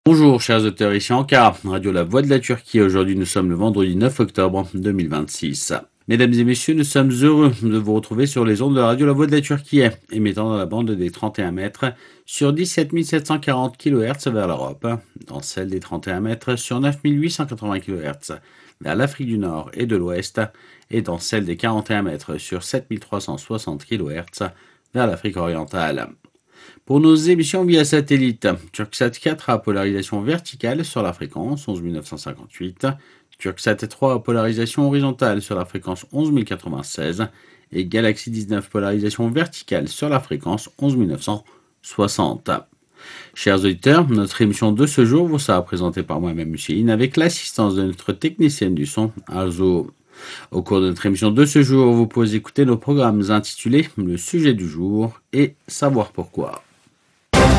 Bonjour chers auditeurs, ici Ankara, Radio La Voix de la Turquie. Aujourd'hui nous sommes le vendredi 9 octobre 2026. Mesdames et messieurs, nous sommes heureux de vous retrouver sur les ondes de Radio La Voix de la Turquie, émettant dans la bande des 31 mètres sur 17 740 kHz vers l'Europe, dans celle des 31 mètres sur 9 880 kHz vers l'Afrique du Nord et de l'Ouest, et dans celle des 41 mètres sur 7 360 kHz vers l'Afrique orientale. Pour nos émissions via satellite, Turksat 4 à polarisation verticale sur la fréquence 11 958, Turksat 3 à polarisation horizontale sur la fréquence 11 096 et Galaxy 19 polarisation verticale sur la fréquence 11 960. Chers auditeurs, notre émission de ce jour vous sera présentée par moi-même, Micheline, avec l'assistance de notre technicienne du son, Arzo. Au cours de notre émission de ce jour, vous pouvez écouter nos programmes intitulés Le sujet du jour et Savoir pourquoi.